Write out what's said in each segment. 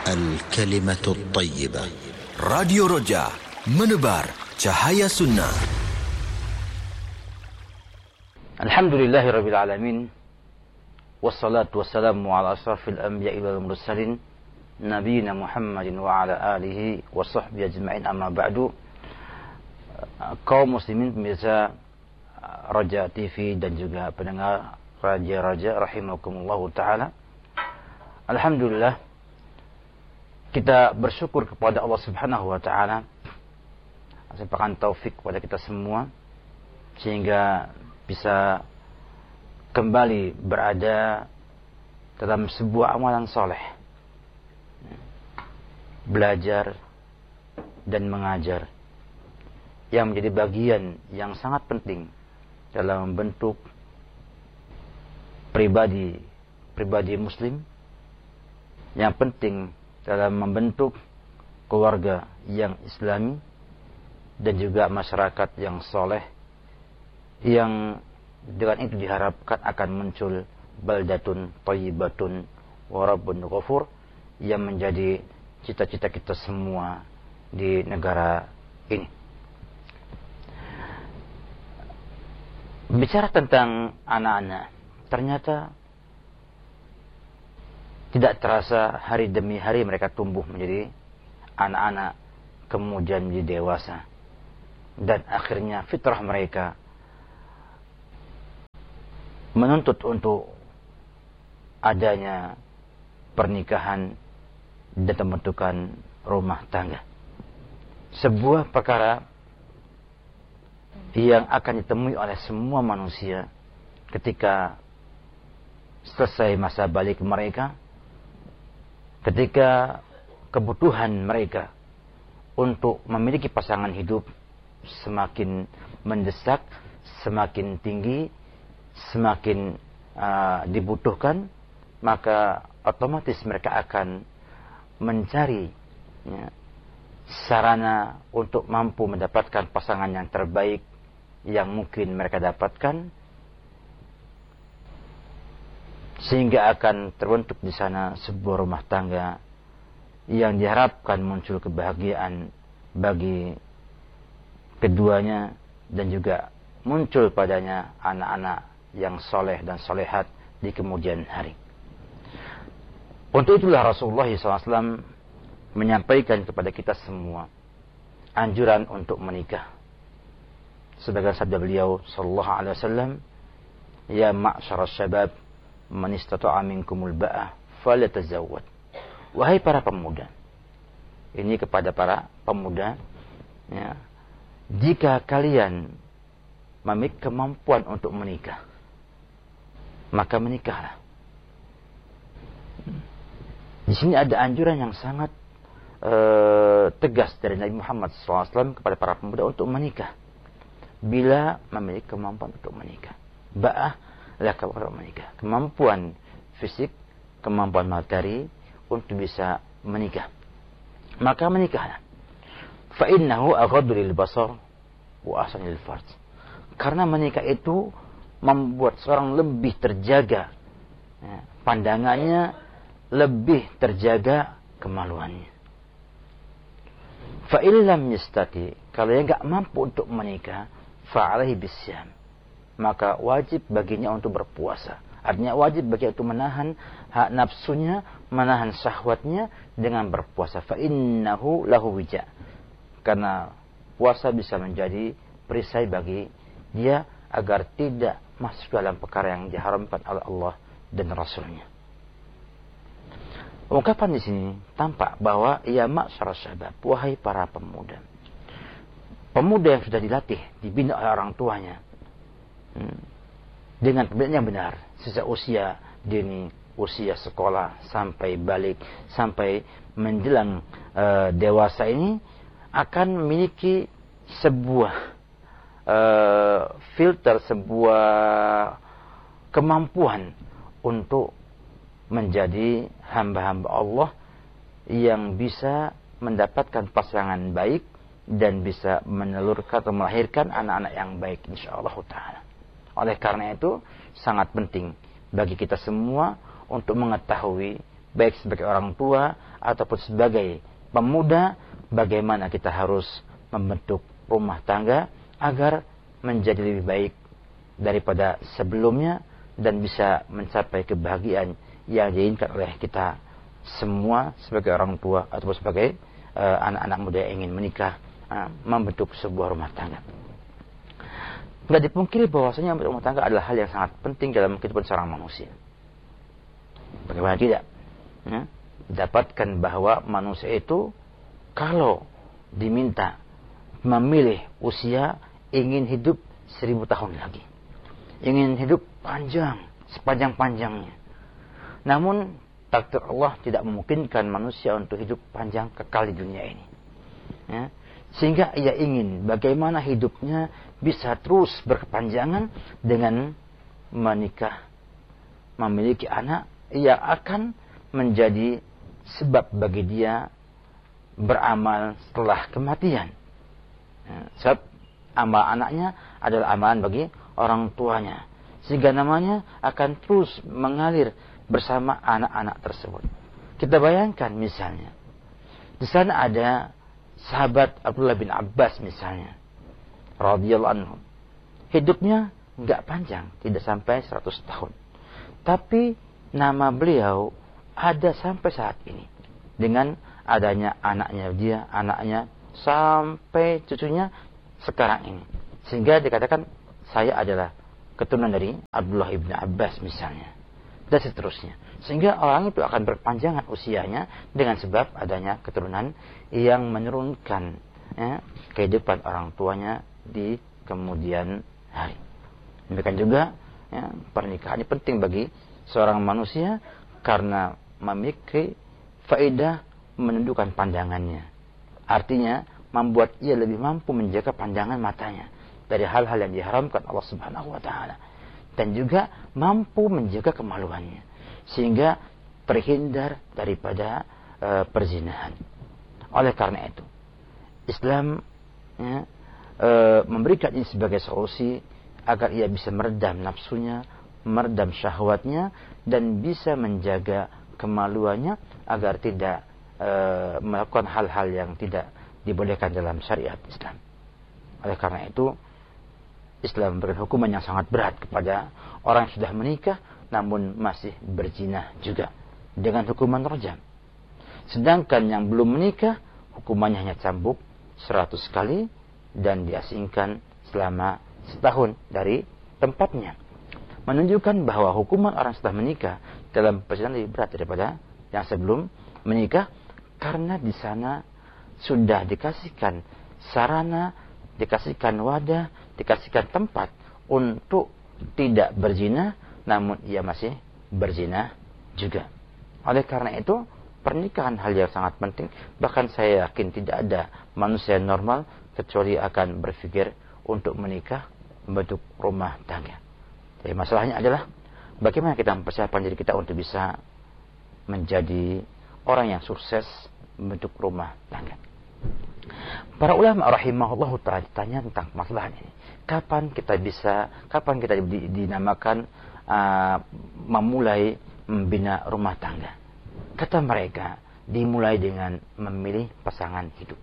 الكلمة الطيبة. Radio Roja, menebar cahaya sunnah. Alhamdulillahirabbil alamin. Wassalatu wassalamu ala asrafil anbiya'i wal mursalin nabiyina Muhammadin wa ala alihi wa sahbihi ajma'in, amma ba'du. Kaum muslimin pemirsa Roja TV dan juga pendengar Raja rahimakumullahu taala. Alhamdulillah, kita bersyukur kepada Allah Subhanahu wa taala atas taufik kepada kita semua sehingga bisa kembali berada dalam sebuah amalan soleh, belajar dan mengajar, yang menjadi bagian yang sangat penting dalam membentuk pribadi muslim, yang penting dalam membentuk keluarga yang islami dan juga masyarakat yang soleh, yang dengan itu diharapkan akan muncul baldatun thayyibatun wa rabbun ghafur, yang menjadi cita-cita kita semua di negara ini. Bicara tentang anak-anak, ternyata tidak terasa hari demi hari mereka tumbuh menjadi anak-anak, kemudian menjadi dewasa, dan akhirnya fitrah mereka menuntut untuk adanya pernikahan dan pembentukan rumah tangga. Sebuah perkara yang akan ditemui oleh semua manusia ketika selesai masa balik mereka, ketika kebutuhan mereka untuk memiliki pasangan hidup semakin mendesak, semakin tinggi, semakin dibutuhkan, maka otomatis mereka akan mencari sarana untuk mampu mendapatkan pasangan yang terbaik yang mungkin mereka dapatkan, sehingga akan terbentuk di sana sebuah rumah tangga yang diharapkan muncul kebahagiaan bagi keduanya dan juga muncul padanya anak-anak yang soleh dan solehat di kemudian hari. Untuk itulah Rasulullah SAW menyampaikan kepada kita semua anjuran untuk menikah. Sebagai sabda beliau sallallahu alaihi wasallam, ya ma'syarasy syabab man istata'a minkumul ba'ah falyatazawwad. Wahai para pemuda, ini kepada para pemuda, ya, jika kalian memiliki kemampuan untuk menikah, maka menikahlah. Di sini ada anjuran yang sangat tegas dari Nabi Muhammad SAW kepada para pemuda untuk menikah bila memiliki kemampuan untuk menikah. Ba'ah adalah kemampuan menikah, kemampuan fisik, kemampuan materi untuk bisa menikah, maka menikahlah. Fa innahu aghaddu lil basar wa ahsanu lil farj. Karena menikah itu membuat seorang lebih terjaga, ya, pandangannya, lebih terjaga kemaluannya. Fa illam yastati, kalau dia enggak mampu untuk menikah, fa alaihi bisyam, maka wajib baginya untuk berpuasa. Artinya wajib bagi untuk menahan hak nafsunya, menahan syahwatnya dengan berpuasa. Fa innahu lahu wija, karena puasa bisa menjadi perisai bagi dia agar tidak masuk dalam perkara yang diharamkan oleh Allah dan Rasulnya. Ungkapan di sini tampak bahwa ya ma'syarasy syabab, wahai para pemuda. Pemuda yang sudah dilatih, dibina oleh orang tuanya dengan pendidikan yang benar sejak usia dini, usia sekolah sampai balik, sampai menjelang dewasa ini, akan memiliki sebuah filter, sebuah kemampuan untuk menjadi hamba-hamba Allah yang bisa mendapatkan pasangan baik dan bisa menelurkan atau melahirkan anak-anak yang baik insyaallah ta'ala. Oleh karena itu sangat penting bagi kita semua untuk mengetahui baik sebagai orang tua ataupun sebagai pemuda, bagaimana kita harus membentuk rumah tangga agar menjadi lebih baik daripada sebelumnya dan bisa mencapai kebahagiaan yang diinginkan oleh kita semua sebagai orang tua ataupun sebagai anak-anak muda yang ingin menikah, membentuk sebuah rumah tangga. Tidak dipungkiri bahwasanya rumah tangga adalah hal yang sangat penting dalam kehidupan seorang manusia. Bagaimana tidak? Dapatkan bahwa manusia itu kalau diminta memilih usia, ingin hidup 1000 tahun lagi, ingin hidup panjang, sepanjang-panjangnya. Namun takdir Allah tidak memungkinkan manusia untuk hidup panjang kekal di dunia ini. Sehingga ia ingin bagaimana hidupnya bisa terus berkepanjangan dengan menikah, memiliki anak yang akan menjadi sebab bagi dia beramal setelah kematian. Sebab amal anaknya adalah amalan bagi orang tuanya, sehingga namanya akan terus mengalir bersama anak-anak tersebut. Kita bayangkan misalnya di sana ada sahabat Abdullah bin Abbas misalnya, radhiyallahu anhu. Hidupnya enggak panjang, tidak sampai 100 tahun. Tapi nama beliau ada sampai saat ini. Dengan adanya anaknya sampai cucunya sekarang ini. Sehingga dikatakan saya adalah keturunan dari Abdullah bin Abbas misalnya. Dan seterusnya. Sehingga orang itu akan berpanjangan usianya dengan sebab adanya keturunan yang menurunkan kehidupan orang tuanya di kemudian hari. Demikian juga pernikahan ini penting bagi seorang manusia karena memiliki faedah menundukkan pandangannya. Artinya membuat ia lebih mampu menjaga pandangan matanya dari hal-hal yang diharamkan Allah Subhanahu wa taala, dan juga mampu menjaga kemaluannya sehingga terhindar daripada perzinahan. Oleh karena itu Islam memberikan ini sebagai solusi agar ia bisa meredam nafsunya, meredam syahwatnya, dan bisa menjaga kemaluannya agar tidak melakukan hal-hal yang tidak dibolehkan dalam syariat Islam. Oleh karena itu Islam memberikan hukuman yang sangat berat kepada orang yang sudah menikah namun masih berzina juga, dengan hukuman rajam. Sedangkan yang belum menikah hukumannya hanya cambuk 100 kali dan diasingkan selama setahun dari tempatnya. Menunjukkan bahwa hukuman orang sudah menikah dalam perzinahan lebih berat daripada yang sebelum menikah, karena di sana sudah dikasihkan sarana, dikasihkan wadah, dikasihkan tempat untuk tidak berzina, namun ia masih berzina juga. Oleh karena itu pernikahan hal yang sangat penting. Bahkan saya yakin tidak ada manusia normal kecuali akan berpikir untuk menikah, membentuk rumah tangga. Jadi masalahnya adalah bagaimana kita mempersiapkan diri kita untuk bisa menjadi orang yang sukses membentuk rumah tangga. Para ulama rahimahullah ta'ala ditanya tentang masalah ini. Kapan kita dinamakan memulai membina rumah tangga? Kata mereka, dimulai dengan memilih pasangan hidup.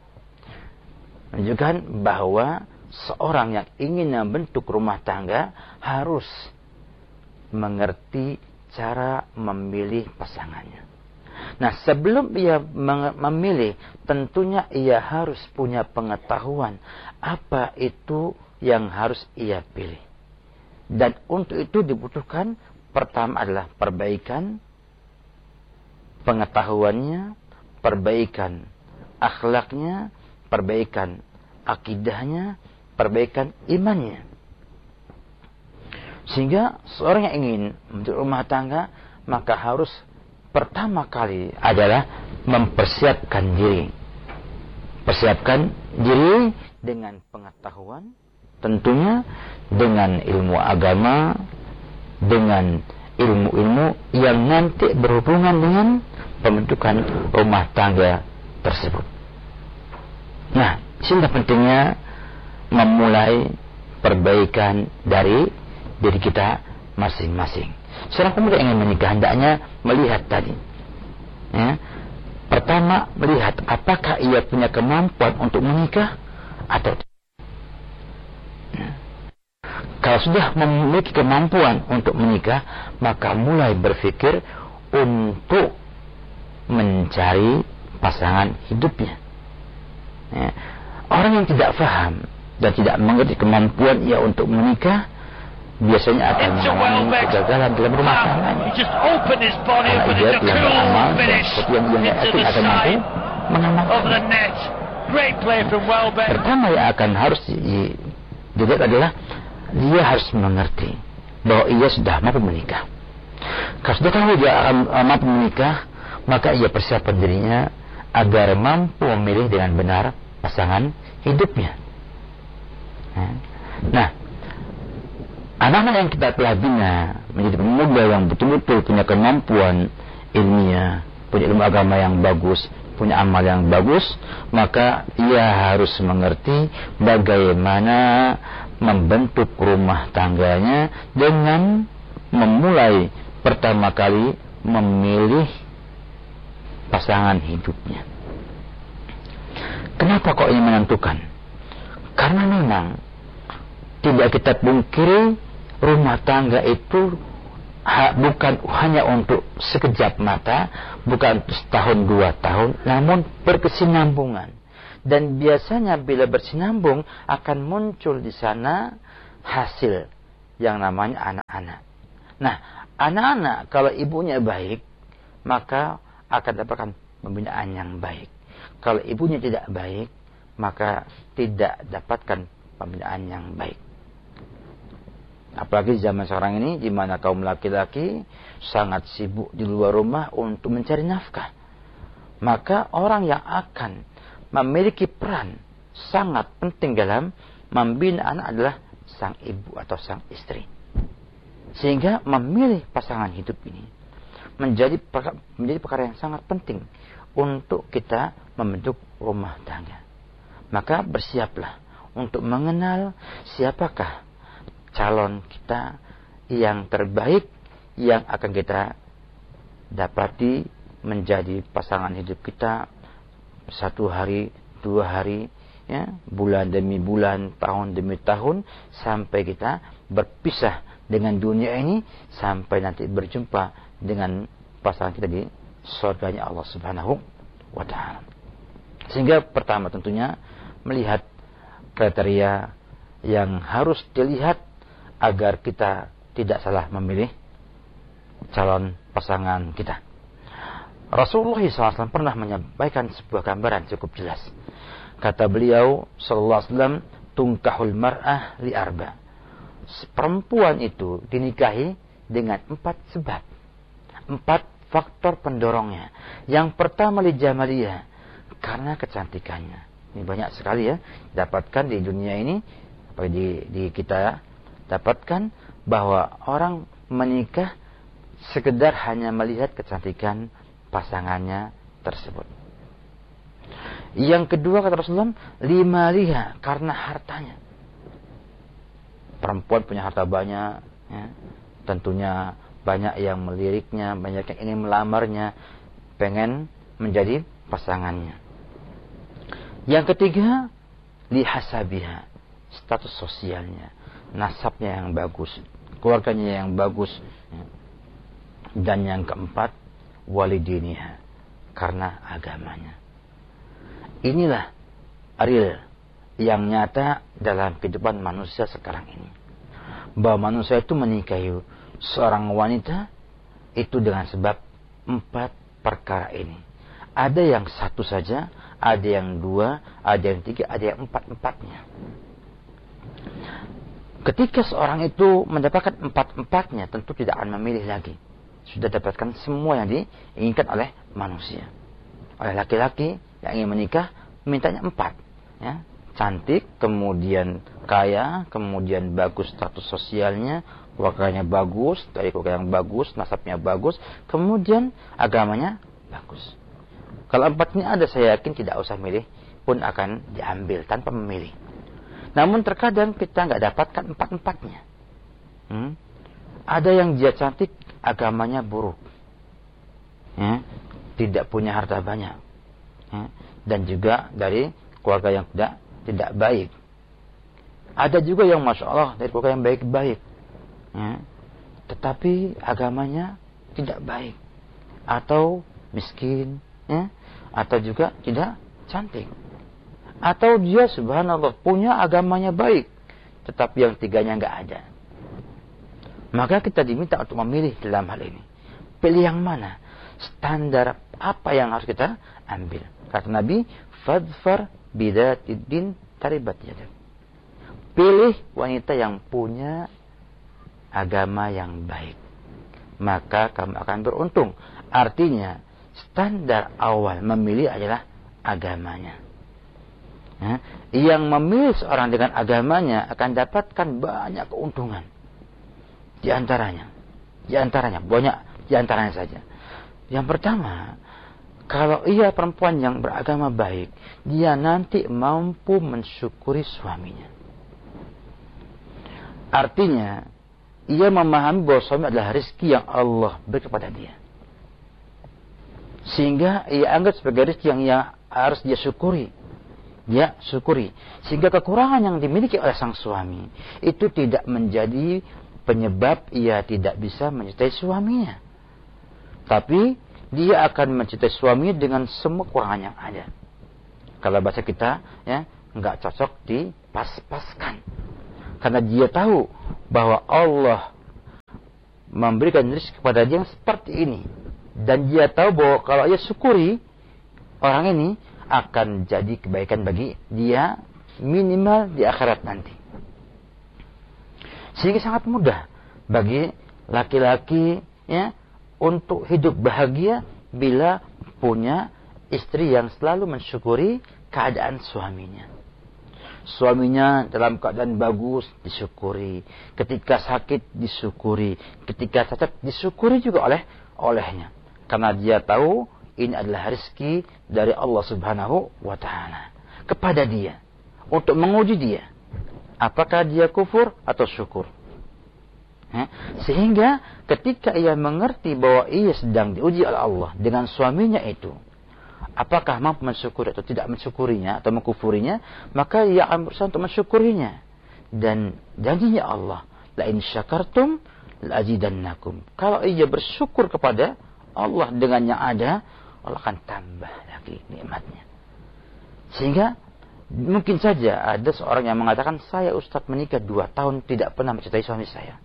Menunjukkan bahwa seorang yang ingin membentuk rumah tangga harus mengerti cara memilih pasangannya. Nah, sebelum ia memilih, tentunya ia harus punya pengetahuan apa itu yang harus ia pilih. Dan untuk itu dibutuhkan pertama adalah perbaikan pengetahuannya, perbaikan akhlaknya, perbaikan akidahnya, perbaikan imannya. Sehingga seorang yang ingin membentuk rumah tangga maka harus pertama kali adalah mempersiapkan diri. Persiapkan diri dengan pengetahuan, tentunya dengan ilmu agama, dengan ilmu-ilmu yang nanti berhubungan dengan pembentukan rumah tangga tersebut. Nah, sehingga pentingnya memulai perbaikan dari diri kita masing-masing. Seorang pemuda ingin menikah hendaknya melihat tadi Ya. Pertama, melihat apakah ia punya kemampuan untuk menikah atau tidak. Ya. Kalau sudah memiliki kemampuan untuk menikah, maka mulai berpikir untuk mencari pasangan hidupnya. Ya. Orang yang tidak paham dan tidak mengerti kemampuan ia untuk menikah, biasanya akan mengalami kegagalan dalam rumah tangganya. Karena ia telah beramal seperti yang dia yakin akan mampu mengamalkan. Pertama yang akan harus dilihat adalah dia harus mengerti bahwa ia sudah mampu menikah. Kalau sudah tahu dia akan mampu menikah, maka ia persiapkan dirinya agar mampu memilih dengan benar pasangan hidupnya. Nah, anak-anak yang kita telah bina menjadi pemuda yang betul-betul punya kemampuan ilmiah, punya ilmu agama yang bagus, punya amal yang bagus, maka ia harus mengerti bagaimana membentuk rumah tangganya dengan memulai pertama kali memilih pasangan hidupnya. Kenapa kok ini menentukan? Karena memang tidak kita pungkiri rumah tangga itu bukan hanya untuk sekejap mata, bukan setahun 2 tahun, namun berkesinambungan. Dan biasanya bila bersinambung akan muncul di sana hasil yang namanya anak-anak. Nah, anak-anak kalau ibunya baik, maka akan dapatkan pembinaan yang baik. Kalau ibunya tidak baik, maka tidak dapatkan pembinaan yang baik. Apalagi zaman sekarang ini, di mana kaum laki-laki sangat sibuk di luar rumah untuk mencari nafkah. Maka orang yang akan memiliki peran sangat penting dalam membina anak adalah sang ibu atau sang istri. Sehingga memilih pasangan hidup ini menjadi perkara yang sangat penting untuk kita membentuk rumah tangga. Maka bersiaplah untuk mengenal siapakah calon kita yang terbaik yang akan kita dapati menjadi pasangan hidup kita 1 hari, 2 hari, ya, bulan demi bulan, tahun demi tahun, sampai kita berpisah dengan dunia ini, sampai nanti berjumpa dengan pasangan kita di surganya Allah Subhanahu wa ta'ala. Sehingga pertama tentunya melihat kriteria yang harus dilihat agar kita tidak salah memilih calon pasangan kita. Rasulullah SAW pernah menyampaikan sebuah gambaran cukup jelas. Kata beliau sallallahu alaihi wasallam, tungkahul mar'ah li arba. Perempuan itu dinikahi dengan 4 sebab. 4 faktor pendorongnya. Yang pertama li jamaliyah, karena kecantikannya. Ini banyak sekali ya dapatkan di dunia ini, apalagi di kita dapatkan bahwa orang menikah sekedar hanya melihat kecantikan pasangannya tersebut. Yang kedua kata Rasulullah, limaliha, karena hartanya. Perempuan punya harta banyak, ya, tentunya banyak yang meliriknya, banyak yang ingin melamarnya, pengen menjadi pasangannya. Yang ketiga, lihasabiha, status sosialnya, nasabnya yang bagus, keluarganya yang bagus, ya. Dan yang keempat, walidiniha, karena agamanya. Inilah real yang nyata dalam kehidupan manusia sekarang ini, bahwa manusia itu menikahi seorang wanita itu dengan sebab 4 perkara ini. Ada yang 1 saja, ada yang 2, ada yang 3, ada yang 4-4-nya. Ketika seorang itu mendapatkan 4-4-nya, tentu tidak akan memilih lagi. Sudah dapatkan semua yang diinginkan oleh manusia. Oleh laki-laki yang ingin menikah, mintanya 4, ya. Cantik, kemudian kaya, kemudian bagus status sosialnya, keluarganya bagus, dari keluarga yang bagus, nasabnya bagus, kemudian agamanya bagus. Kalau 4 ini ada, saya yakin tidak usah milih pun akan diambil tanpa memilih. Namun terkadang kita nggak dapatkan 4-4-nya. Ada yang dia cantik, agamanya buruk, ya. tidak punya harta banyak, ya, dan juga dari keluarga yang tidak baik. Ada juga yang masya Allah dari keluarga yang baik-baik, ya, tetapi agamanya tidak baik, atau miskin, ya, atau juga tidak cantik, atau dia subhanallah punya agamanya baik, tetapi yang tiganya nggak ada. Maka kita diminta untuk memilih dalam hal ini. Pilih yang mana? Standar apa yang harus kita ambil? Kata Nabi, fadfar bidatid din taribat yadak. Pilih wanita yang punya agama yang baik, maka kamu akan beruntung. Artinya, standar awal memilih adalah agamanya. Ya, yang memilih seorang dengan agamanya akan dapatkan banyak keuntungan. Di antaranya banyak, di antaranya saja. Yang pertama, kalau ia perempuan yang beragama baik, dia nanti mampu mensyukuri suaminya. Artinya, ia memahami bahwa suami adalah rezeki yang Allah beri kepada dia, sehingga ia anggap sebagai rezeki yang harus dia syukuri. Dia syukuri, sehingga kekurangan yang dimiliki oleh sang suami itu tidak menjadi penyebab ia tidak bisa mencintai suaminya, tapi dia akan mencintai suaminya dengan semua kekurangan yang ada. Kalau bahasa kita, ya, nggak cocok dipas-paskan, karena dia tahu bahwa Allah memberikan rezeki kepada dia yang seperti ini, dan dia tahu bahwa kalau ia syukuri, orang ini akan jadi kebaikan bagi dia minimal di akhirat nanti. Sehingga sangat mudah bagi laki-laki, ya, untuk hidup bahagia bila punya istri yang selalu mensyukuri keadaan suaminya. Suaminya dalam keadaan bagus disyukuri, ketika sakit disyukuri, ketika cacat disyukuri juga olehnya, karena dia tahu ini adalah rezeki dari Allah Subhanahu wa taala kepada dia, untuk menguji dia apakah dia kufur atau syukur. Sehingga ketika ia mengerti bahwa ia sedang diuji oleh Allah dengan suaminya itu, apakah mampu mensyukuri atau tidak mensyukurinya atau mengkufurinya, maka ia akan berusaha untuk mensyukurinya. Dan janjinya Allah, la in syakartum la azidannakum. Kalau ia bersyukur kepada Allah dengan yang ada, Allah akan tambah lagi nikmatnya. Sehingga mungkin saja ada seorang yang mengatakan, saya Ustaz menikah 2 tahun tidak pernah mencintai suami saya.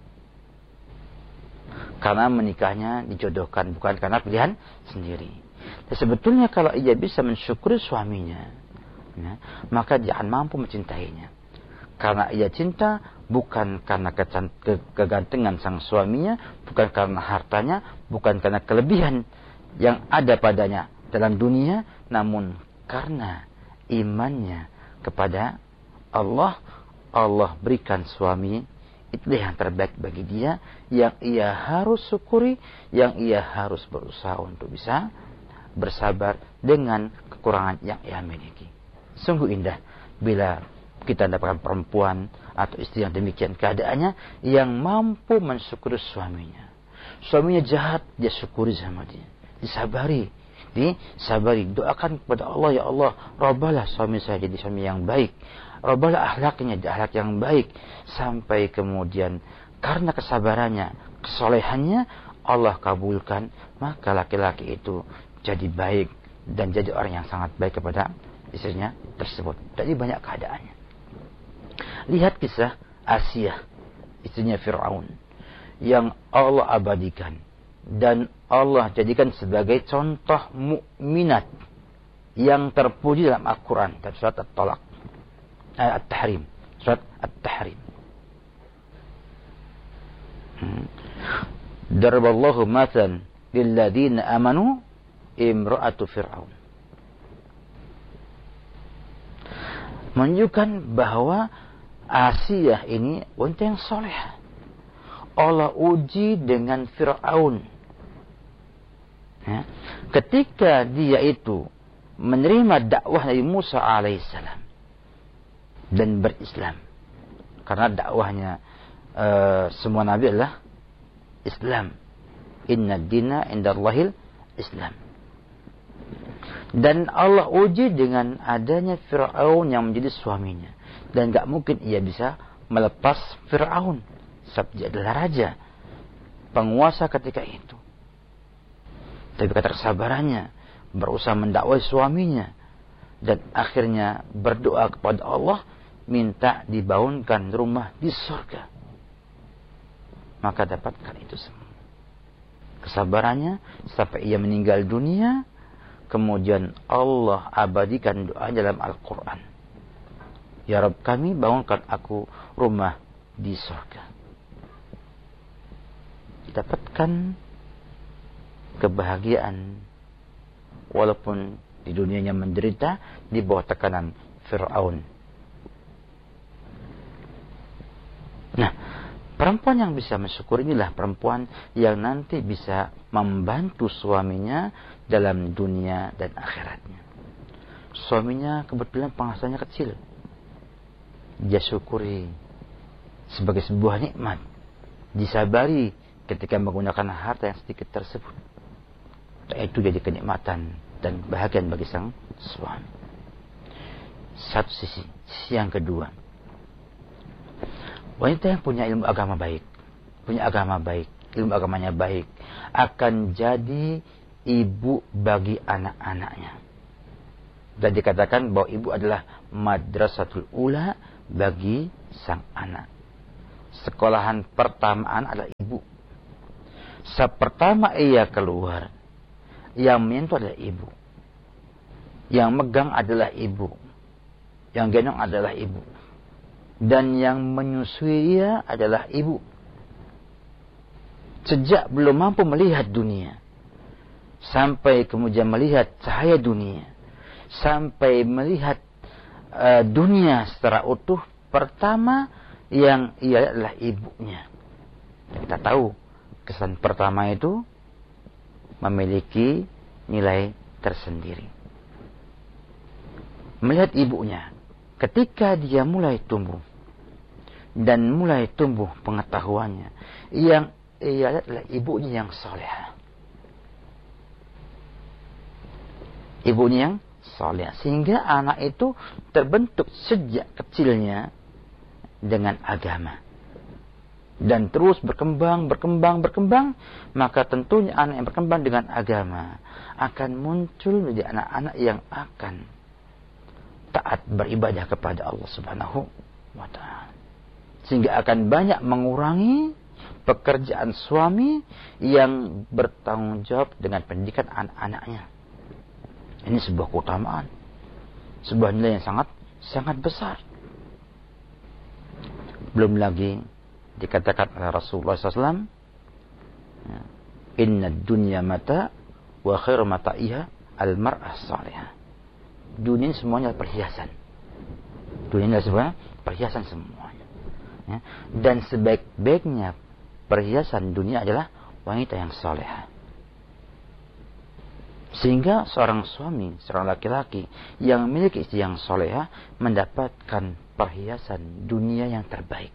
Karena menikahnya dijodohkan, bukan karena pilihan sendiri. Dan sebetulnya kalau ia bisa mensyukuri suaminya, ya, maka dia akan mampu mencintainya. Karena ia cinta bukan karena kegantengan sang suaminya, bukan karena hartanya, bukan karena kelebihan yang ada padanya dalam dunia, namun karena imannya kepada Allah. Allah berikan suami, itulah yang terbaik bagi dia, yang ia harus syukuri, yang ia harus berusaha untuk bisa bersabar dengan kekurangan yang ia miliki. Sungguh indah bila kita mendapatkan perempuan atau istri yang demikian keadaannya, yang mampu mensyukuri suaminya. Suaminya jahat, dia syukuri sama dia, disabari. Doakan kepada Allah, ya Allah, robalah suami saya jadi suami yang baik, robalah akhlaknya jadi akhlak yang baik, sampai kemudian karena kesabarannya, kesolehannya, Allah kabulkan, maka laki-laki itu jadi baik dan jadi orang yang sangat baik kepada istrinya tersebut. Jadi banyak keadaannya. Lihat kisah Asia, istrinya Fir'aun, yang Allah abadikan dan Allah jadikan sebagai contoh mukminat yang terpuji dalam Al-Quran, dalam surat At-Talaq, At-Tahrim, surat At-Tahrim. Daraballahu mathan lilladzina amanu imra'atu Fir'aun. Menunjukkan bahwa Asia ini wanita yang soleh. Allah uji dengan Fir'aun. Ya. Ketika dia itu menerima dakwah Nabi Musa alaihissalam dan berislam, karena dakwahnya semua nabi adalah Islam. Inna dina indallahil Islam. Dan Allah uji dengan adanya Fir'aun yang menjadi suaminya. Dan gak mungkin ia bisa melepas Fir'aun. Sebab dia adalah raja, penguasa ketika itu. Tapi kata kesabarannya, berusaha mendakwai suaminya. Dan akhirnya berdoa kepada Allah, minta dibangunkan rumah di surga. Maka dapatkan itu semua. Kesabarannya sampai ia meninggal dunia. Kemudian Allah abadikan doa dalam Al-Quran. Ya Rabb kami, bangunkan aku rumah di surga. Dapatkan kebahagiaan walaupun di dunianya menderita di bawah tekanan Fir'aun. Nah, perempuan yang bisa mensyukur inilah perempuan yang nanti bisa membantu suaminya dalam dunia dan akhiratnya. Suaminya kebetulan penghasilannya kecil, dia syukuri sebagai sebuah nikmat, disabari ketika menggunakan harta yang sedikit tersebut. Itu jadi kenikmatan dan bahagia bagi sang suami. Satu sisi yang kedua, wanita yang punya ilmu agama baik, ilmu agamanya baik, akan jadi ibu bagi anak-anaknya. Dan dikatakan bahwa ibu adalah madrasatul ula bagi sang anak. Sekolahan pertamaan adalah ibu. Pertama ia keluar, yang menyentuh adalah ibu, yang megang adalah ibu, yang gendong adalah ibu, dan yang menyusui ia adalah ibu. Sejak belum mampu melihat dunia, sampai kemudian melihat cahaya dunia, sampai melihat dunia secara utuh, pertama yang ia adalah ibunya. Kita tahu kesan pertama itu memiliki nilai tersendiri. Melihat ibunya, ketika dia mulai tumbuh dan mulai tumbuh pengetahuannya, yang ia adalah ibunya yang salehah. Ibunya yang salehah, sehingga anak itu terbentuk sejak kecilnya dengan agama. Dan terus berkembang, maka tentunya anak yang berkembang dengan agama akan muncul menjadi anak-anak yang akan taat beribadah kepada Allah Subhanahu wa ta'ala. Sehingga akan banyak mengurangi pekerjaan suami yang bertanggung jawab dengan pendidikan anak-anaknya. Ini sebuah keutamaan, sebuah nilai yang sangat besar. Belum lagi dikatakan oleh Rasulullah SAW, inna dunya mata wa khairu mata'iha al-mar'ah salihah. Dunia ini semuanya perhiasan. Dunia ini semuanya perhiasan semuanya. Ya. Dan sebaik-baiknya perhiasan dunia adalah wanita yang salehah. Sehingga seorang suami, seorang laki-laki yang memiliki istri yang salehah mendapatkan perhiasan dunia yang terbaik.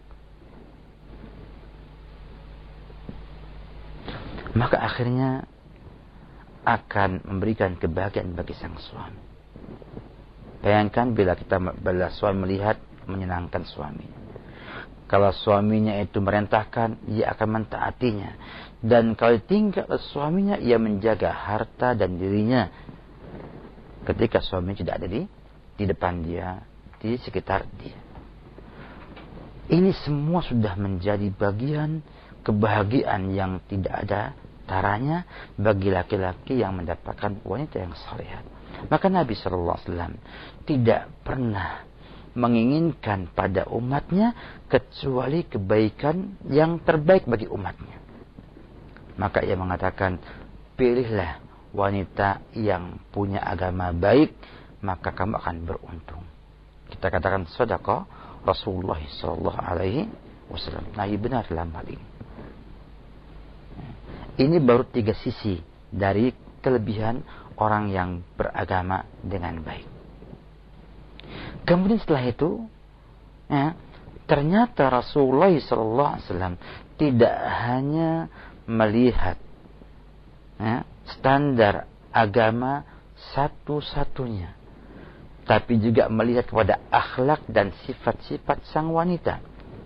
Maka akhirnya akan memberikan kebahagiaan bagi sang suami. Bayangkan bila suami melihat menyenangkan suaminya. Kalau suaminya itu merentahkan, ia akan mentaatinya. Dan kalau tinggal suaminya, ia menjaga harta dan dirinya. Ketika suami tidak ada di depan dia, di sekitar dia. Ini semua sudah menjadi bagian kebahagiaan yang tidak ada taranya bagi laki-laki yang mendapatkan wanita yang salehah. Maka Nabi SAW tidak pernah menginginkan pada umatnya kecuali kebaikan yang terbaik bagi umatnya. Maka ia mengatakan, pilihlah wanita yang punya agama baik, maka kamu akan beruntung. Kita katakan sedekah Rasulullah SAW. Nabi benar dalam hal ini. Ini baru 3 sisi dari kelebihan orang yang beragama dengan baik. Kemudian setelah itu, ternyata Rasulullah SAW tidak hanya melihat standar agama satu-satunya, tapi juga melihat kepada akhlak dan sifat-sifat sang wanita,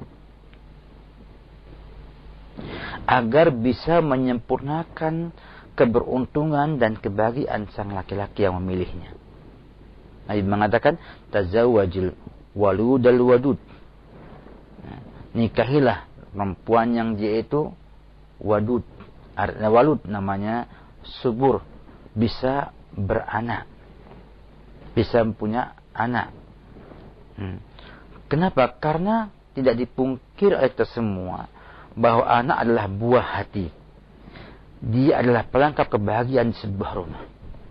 agar bisa menyempurnakan keberuntungan dan kebahagiaan sang laki-laki yang memilihnya. Nabi mengatakan, tazawwajil waludal wadud. Nikahilah perempuan yang dia itu wadud. Walud namanya subur, bisa beranak, bisa punya anak. Kenapa? Karena tidak dipungkir oleh kita semua bahwa anak adalah buah hati. Dia adalah pelengkap kebahagiaan sebuah rumah.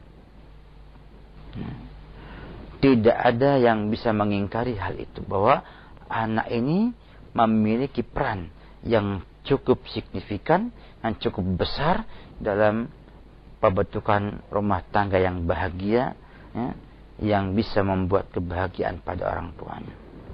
Tidak ada yang bisa mengingkari hal itu, bahwa anak ini memiliki peran yang cukup signifikan dan cukup besar dalam pembentukan rumah tangga yang bahagia, ya, yang bisa membuat kebahagiaan pada orang tuanya.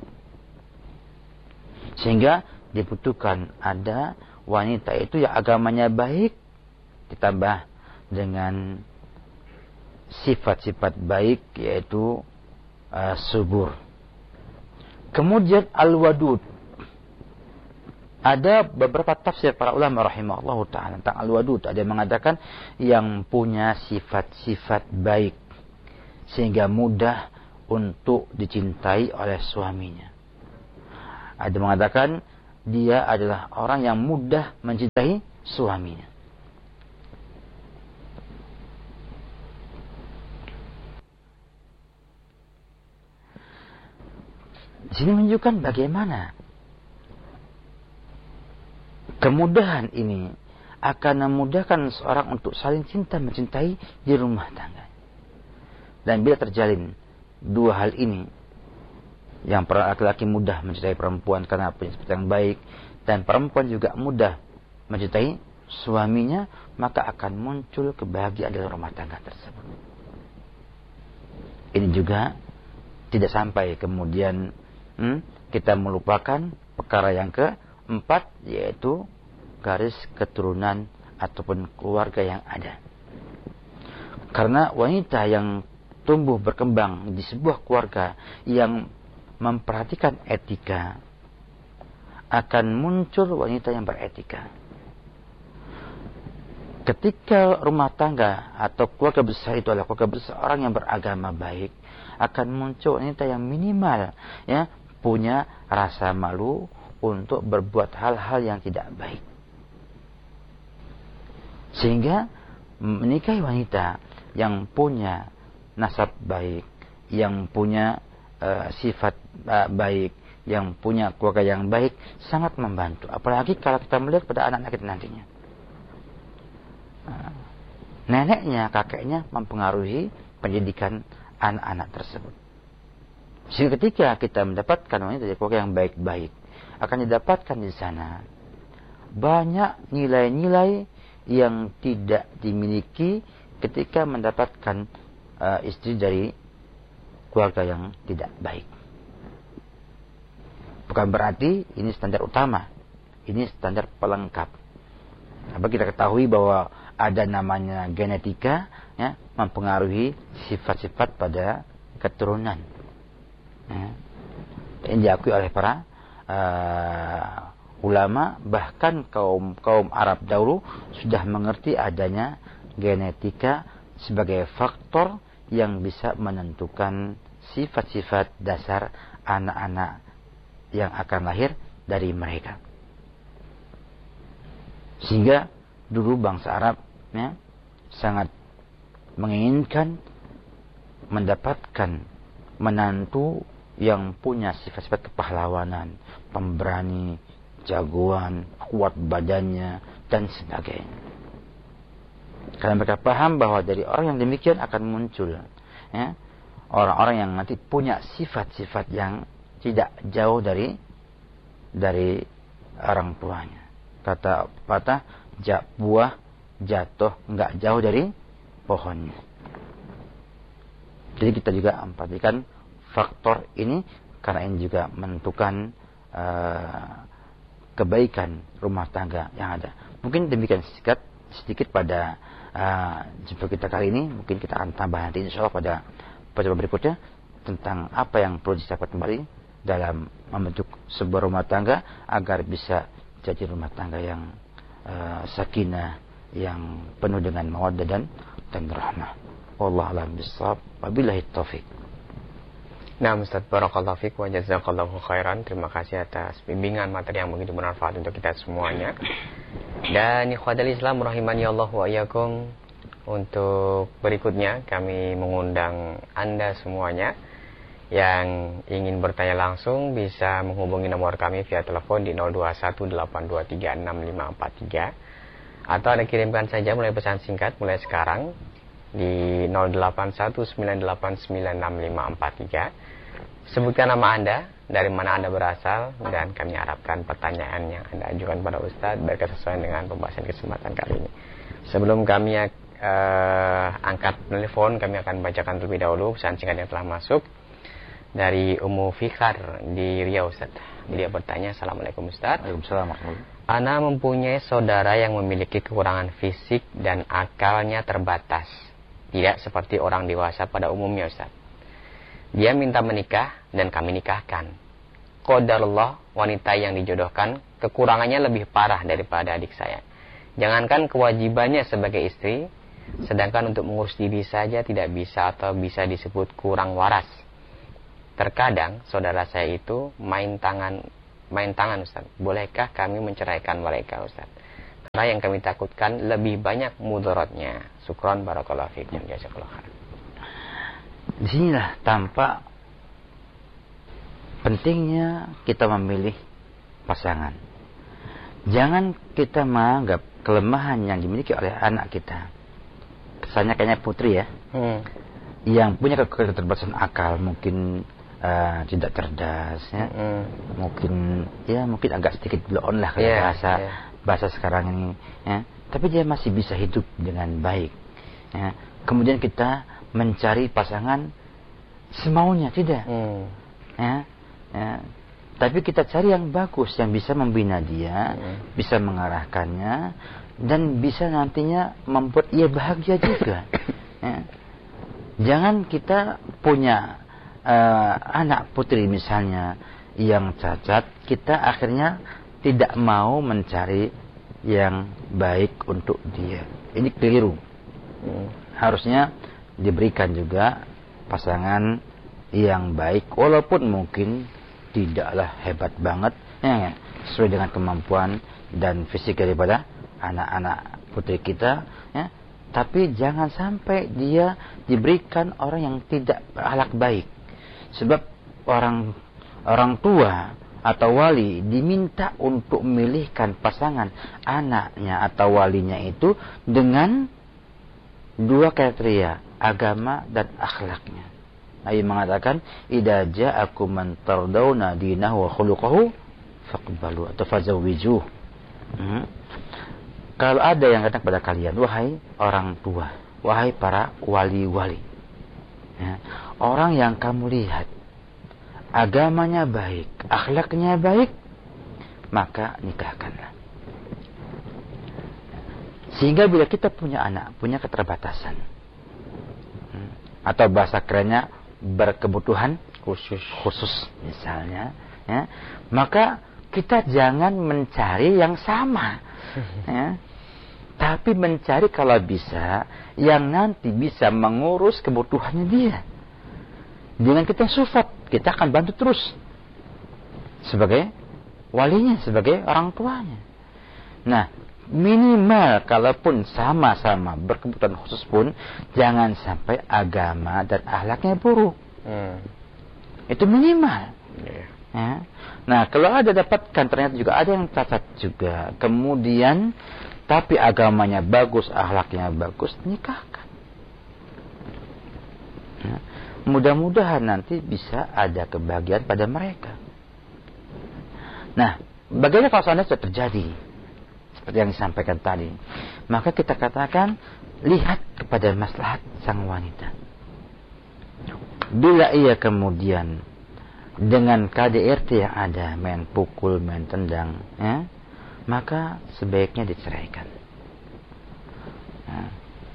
Sehingga dibutuhkan ada wanita itu yang agamanya baik, ditambah dengan sifat-sifat baik, yaitu subur. Kemudian al-wadud. Ada beberapa tafsir para ulama rahimahullah ta'ala tentang al-wadud. Ada yang mengatakan yang punya sifat-sifat baik, sehingga mudah untuk dicintai oleh suaminya. Ada yang mengatakan dia adalah orang yang mudah mencintai suaminya. Di sini menunjukkan bagaimana kemudahan ini akan memudahkan seorang untuk saling cinta mencintai di rumah tangga. Dan bila terjalin dua hal ini, yang laki-laki mudah mencintai perempuan karena punya sifat yang baik, dan perempuan juga mudah mencintai suaminya, maka akan muncul kebahagiaan dalam rumah tangga tersebut. Ini juga tidak sampai kemudian kita melupakan perkara yang keempat, yaitu garis keturunan ataupun keluarga yang ada. Karena wanita yang tumbuh berkembang di sebuah keluarga yang memperhatikan etika, akan muncul wanita yang beretika. Ketika rumah tangga atau keluarga besar itu adalah keluarga besar orang yang beragama baik, akan muncul wanita yang minimal, ya, punya rasa malu untuk berbuat hal-hal yang tidak baik. Sehingga menikahi wanita yang punya nasab baik, yang punya sifat baik, yang punya keluarga yang baik, sangat membantu. Apalagi kalau kita melihat pada anak-anak kita nantinya. Neneknya, kakeknya mempengaruhi pendidikan anak-anak tersebut. Sehingga ketika kita mendapatkan wanita dari keluarga yang baik-baik, akan didapatkan di sana banyak nilai-nilai yang tidak dimiliki ketika mendapatkan istri dari keluarga yang tidak baik. Bukan berarti ini standar utama, ini standar pelengkap. Apa kita ketahui bahwa ada namanya genetika, ya, mempengaruhi sifat-sifat pada keturunan. Ini diakui oleh para ulama, bahkan kaum Arab dahulu sudah mengerti adanya genetika sebagai faktor yang bisa menentukan sifat-sifat dasar anak-anak yang akan lahir dari mereka. Sehingga dulu bangsa Arab, ya, sangat menginginkan mendapatkan menantu yang punya sifat-sifat kepahlawanan, pemberani, jagoan, kuat badannya, dan sebagainya. Karena mereka paham bahwa dari orang yang demikian akan muncul, ya, orang-orang yang nanti punya sifat-sifat yang tidak jauh dari orang tuanya. Kata patah, buah jatuh nggak jauh dari pohonnya. Jadi kita juga memperhatikan faktor ini, karena ini juga menentukan kebaikan rumah tangga yang ada. Mungkin demikian sedikit pada jumpa kita kali ini. Mungkin kita akan tambah nanti insya Allah pada pertemuan berikutnya tentang apa yang perlu disiapkan kembali dalam membentuk sebuah rumah tangga agar bisa jadi rumah tangga yang sakinah, yang penuh dengan mawaddah dan rahmah. Wallahu a'lam bishawab. Wabillahi taufik. Nah, Ustaz, barakallahu fiik wa jazakallahu khairan. Terima kasih atas bimbingan materi yang begitu bermanfaat untuk kita semuanya. Dan ikhwatal Islam rahimani Allah wa iyyakum, untuk berikutnya kami mengundang Anda semuanya yang ingin bertanya langsung bisa menghubungi nomor kami via telepon di 0218236543 atau Anda kirimkan saja melalui pesan singkat mulai sekarang di 0819896543. Sebutkan nama Anda, dari mana Anda berasal, dan kami harapkan pertanyaan yang Anda ajukan pada Ustaz berkesesuaian dengan pembahasan kesempatan kali ini. Sebelum kami angkat telepon, kami akan bacakan terlebih dahulu pesan singkat yang telah masuk dari Ummu Fikar di Riau, Ustaz. Beliau bertanya, Assalamualaikum Ustaz. Waalaikumsalam. Ana mempunyai saudara yang memiliki kekurangan fisik dan akalnya terbatas, tidak seperti orang dewasa pada umumnya, Ustaz. Dia minta menikah dan kami nikahkan. Qadarullah, wanita yang dijodohkan kekurangannya lebih parah daripada adik saya. Jangankan kewajibannya sebagai istri, sedangkan untuk mengurus diri saja tidak bisa atau bisa disebut kurang waras. Terkadang saudara saya itu main tangan Ustaz. Bolehkah kami menceraikan mereka, Ustaz? Karena yang kami takutkan lebih banyak mudaratnya. Syukran barakallahu fiikum jazakallahu khairan. Disinilah tampak pentingnya kita memilih pasangan. Jangan kita menganggap kelemahan yang dimiliki oleh anak kita. Kesannya kayaknya putri ya, yang punya keterbatasan akal, mungkin tidak cerdas ya, mungkin agak sedikit blown lah kalau bahasa sekarang ini ya. Tapi dia masih bisa hidup dengan baik ya. Kemudian kita mencari pasangan semaunya, tidak ya. Tapi kita cari yang bagus, yang bisa membina dia, bisa mengarahkannya, dan bisa nantinya membuat ia bahagia juga ya. Jangan kita punya anak putri misalnya yang cacat, kita akhirnya tidak mau mencari yang baik untuk dia. Ini keliru. Harusnya diberikan juga pasangan yang baik, walaupun mungkin tidaklah hebat banget ya, sesuai dengan kemampuan dan fisik daripada anak-anak putri kita ya. Tapi jangan sampai dia diberikan orang yang tidak berakhlak baik. Sebab orang tua atau wali diminta untuk memilihkan pasangan anaknya atau walinya itu dengan dua kriteria, agama dan akhlaknya. Nabi mengatakan, "Idza ja'akum man tardawna dinahu wa khuluquhu faqbalu atau fazawwijuh." Kalau ada yang datang kepada kalian, wahai orang tua, wahai para wali-wali, ya, orang yang kamu lihat agamanya baik, akhlaknya baik, maka nikahkanlah. Sehingga bila kita punya anak, punya keterbatasan, atau bahasa kerennya berkebutuhan khusus misalnya ya, maka kita jangan mencari yang sama ya, tapi mencari kalau bisa yang nanti bisa mengurus kebutuhannya dia. Dengan kita support, kita akan bantu terus sebagai walinya, sebagai orang tuanya. Nah, minimal kalaupun sama-sama berkebutuhan khusus pun jangan sampai agama dan akhlaknya buruk. Itu minimal. Ya. Nah, kalau ada dapatkan ternyata juga ada yang cacat juga, kemudian tapi agamanya bagus, akhlaknya bagus, nikahkan. Ya. Mudah-mudahan nanti bisa ada kebahagiaan pada mereka. Nah, bagaimana kalau seandainya sudah terjadi seperti yang disampaikan tadi, maka kita katakan lihat kepada maslahat sang wanita. Bila ia kemudian dengan KDRT yang ada main pukul, main tendang ya, maka sebaiknya diceraikan. Nah,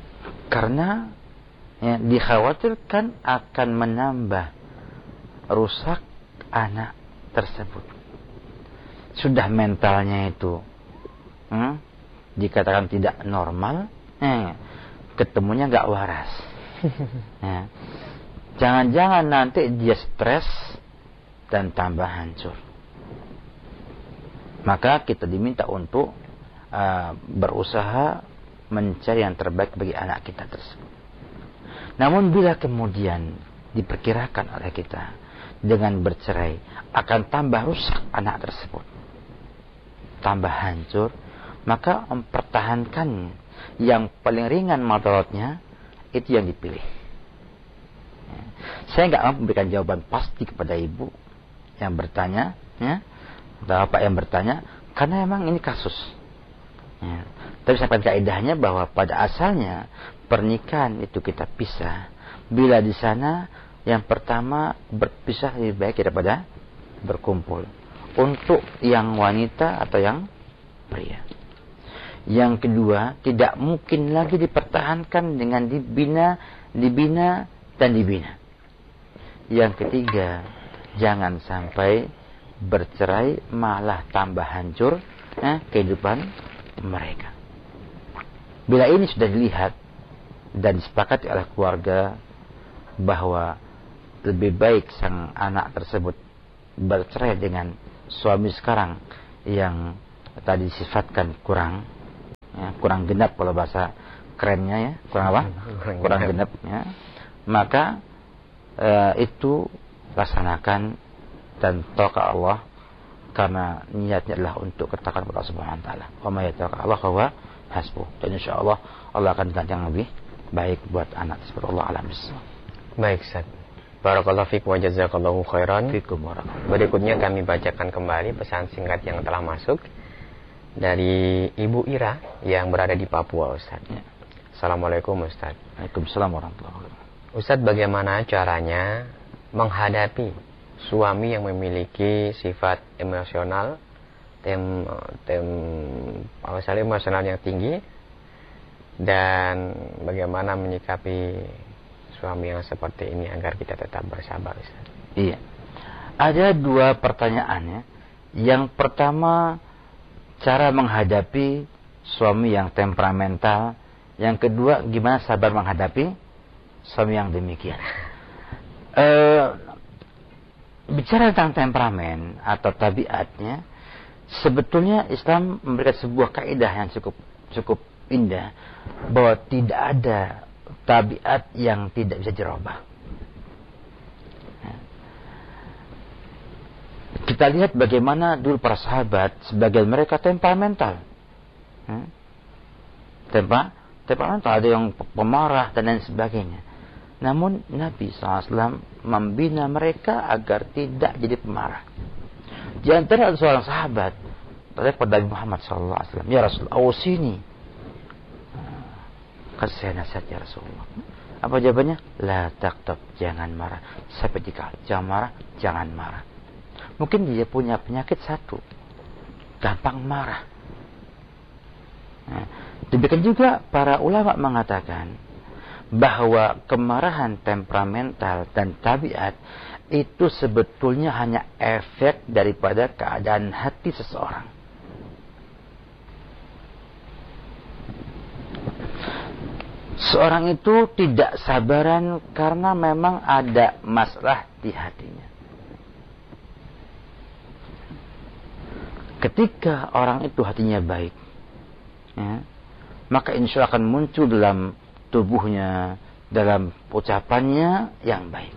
Karena dikhawatirkan akan menambah rusak anak tersebut. Sudah mentalnya itu dikatakan tidak normal, ketemunya nggak waras. Jangan-jangan nanti dia stres dan tambah hancur. Maka kita diminta untuk berusaha mencari yang terbaik bagi anak kita tersebut. Namun bila kemudian diperkirakan oleh kita dengan bercerai akan tambah rusak anak tersebut, tambah hancur, maka mempertahankan yang paling ringan madaratnya itu yang dipilih. Saya nggak mampu memberikan jawaban pasti kepada ibu yang bertanya, atau bapak yang bertanya, karena memang ini kasus. Tapi sampai kaidahnya bahwa pada asalnya pernikahan itu kita pisah bila di sana yang pertama berpisah lebih baik daripada berkumpul, untuk yang wanita atau yang pria. Yang kedua, tidak mungkin lagi dipertahankan dengan dibina dan dibina. Yang ketiga, jangan sampai bercerai malah tambah hancur kehidupan mereka. Bila ini sudah dilihat dan disepakati oleh keluarga bahwa lebih baik sang anak tersebut bercerai dengan suami sekarang yang tadi disifatkan kurang genap, kalau bahasa kerennya kurang genap, maka itu laksanakan dan tawakkal Allah, karena niatnya adalah untuk ketakwaan kepada Allah Subhanahu wa taala. Wa may yatawakkal Allah huwa hasbuh. Dan insyaallah Allah akan ganti yang lebih baik buat anak tersebut. Allah alam bisawab. Baik, Ustaz. Barakallahu fikum wa jazakallahu khairan. Fikum warahmatullahi. Berikutnya kami bacakan kembali pesan singkat yang telah masuk dari Ibu Ira yang berada di Papua, Ustaz. Ya. Assalamualaikum, Ustaz. Waalaikumsalam warahmatullahi wabarakatuh. Ustaz, bagaimana caranya menghadapi suami yang memiliki sifat emosional, emosional yang tinggi, dan bagaimana menyikapi suami yang seperti ini agar kita tetap bersabar, Ustaz? Iya. Ada dua pertanyaannya. Yang pertama, cara menghadapi suami yang temperamental. Yang kedua, gimana sabar menghadapi suami yang demikian. Bicara tentang temperamen atau tabiatnya, sebetulnya Islam memberikan sebuah kaidah yang cukup indah, bahwa tidak ada tabiat yang tidak bisa dirubah. Kita lihat bagaimana dulu para sahabat, sebagian mereka temperamental. Temperamental, ada yang pemarah dan lain sebagainya. Namun Nabi SAW membina mereka agar tidak jadi pemarah. Di antara ada seorang sahabat tanya kepada Nabi Muhammad SAW, "Ya Rasul, awsini." Kasih saya nasihat ya Rasulullah. Apa jawabannya? La taqtab, jangan marah. Sampai jika jangan marah, jangan marah. Mungkin dia punya penyakit satu, gampang marah. Demikian juga para ulama mengatakan bahwa kemarahan temperamental dan tabiat itu sebetulnya hanya efek daripada keadaan hati seseorang. Seorang itu tidak sabaran karena memang ada masalah di hatinya. Ketika orang itu hatinya baik, maka insya Allah akan muncul dalam tubuhnya, dalam ucapannya yang baik.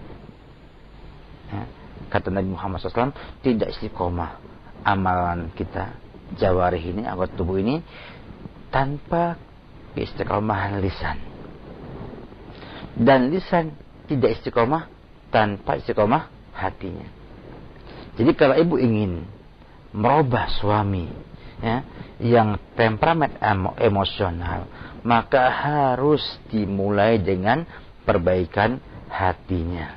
Kata Nabi Muhammad SAW, tidak istiqomah amalan kita, jawarih ini, anggota tubuh ini, tanpa istiqomahan lisan. Dan lisan tidak istiqomah tanpa istiqomah hatinya. Jadi kalau ibu ingin merubah suami yang temperamen emosional, maka harus dimulai dengan perbaikan hatinya.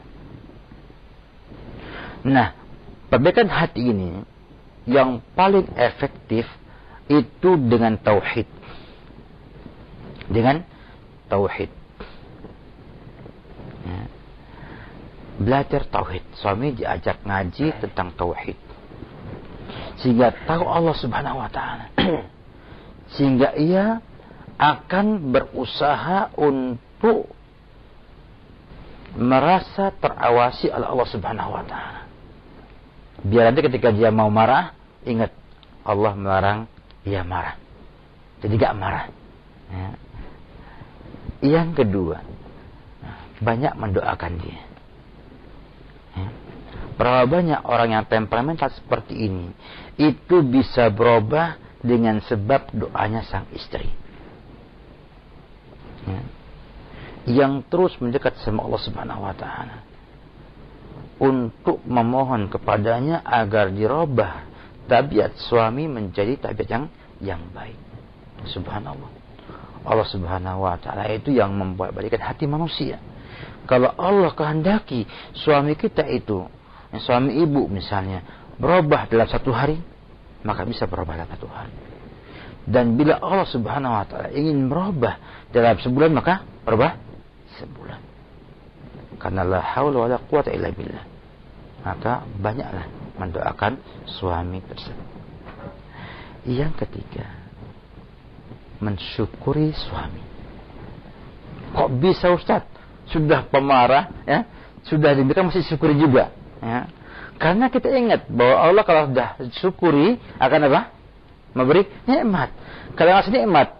Nah, perbaikan hati ini yang paling efektif itu dengan tauhid. Dengan tauhid. belajar tauhid. Suami diajak ngaji tentang tauhid, sehingga tahu Allah Subhanahu wa taala. Sehingga ia akan berusaha untuk merasa terawasi oleh Allah Subhanahu wa taala. Biar nanti ketika dia mau marah, ingat Allah melarang dia marah. Jadi gak marah. Ya. Yang kedua, banyak mendoakan dia. Ya. Berapa banyak orang yang temperamental seperti ini, itu bisa berubah dengan sebab doanya sang istri. Ya. Yang terus mendekat sama Allah Subhanahu wa taala untuk memohon kepadanya agar dirubah tabiat suami menjadi tabiat yang baik. Subhanallah. Allah Subhanahu wa taala itu yang membuat balikan hati manusia. Kalau Allah kehendaki suami kita itu, suami ibu misalnya, berubah dalam 1 hari, maka bisa berubah dalam 1 hari. Dan bila Allah Subhanahu wa taala ingin merubah dalam sebulan, maka berubah sebulan. Karena la haula wala quwata illa billah. Maka banyaklah mendoakan suami tersebut. Yang ketiga, mensyukuri suami. Kok bisa Ustaz? Sudah pemarah, ya, sudah demikian masih syukuri juga, ya. Karena kita ingat bahwa Allah kalau sudah syukuri akan apa? Memberi nikmat. Kalau ngasih nikmat,